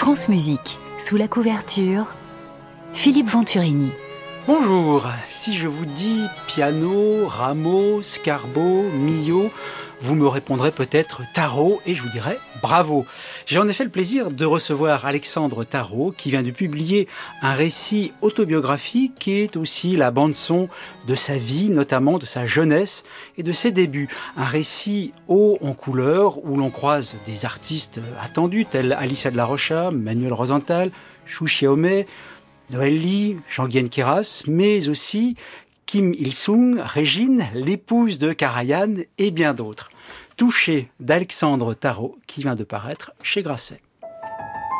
France Musique, sous la couverture, Philippe Venturini. Bonjour, si je vous dis piano, Rameau, Scarbo, Milhaud, vous me répondrez peut-être Tarot et je vous dirai bravo. J'ai en effet le plaisir de recevoir Alexandre Tarot qui vient de publier un récit autobiographique qui est aussi la bande-son de sa vie, notamment de sa jeunesse et de ses débuts. Un récit haut en couleur où l'on croise des artistes attendus tels Alicia de la Rocha, Manuel Rosenthal, Chou Chiaomé, Noël Lee, Jean-Guyen Queyras, mais aussi Kim Il-sung, Régine, l'épouse de Karajan et bien d'autres. Touché d'Alexandre Tarot qui vient de paraître chez Grasset.